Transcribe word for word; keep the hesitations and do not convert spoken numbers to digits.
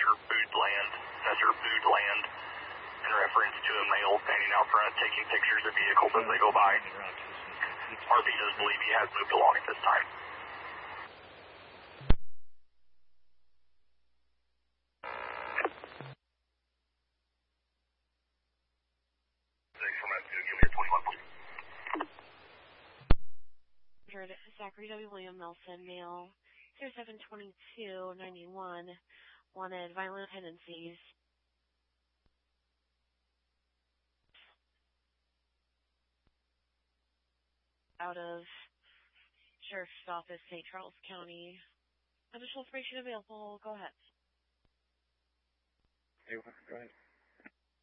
Messer Food Land, Messer Food Land, in reference to a male standing out front taking pictures of vehicles as they go by. R P does believe he has moved along at this time. Zachary W. William Nelson, male, zero seven twenty-two ninety-one, wanted violent tendencies. Out of Sheriff's Office, Saint Charles County. Additional information available. Go ahead. Hey, go ahead.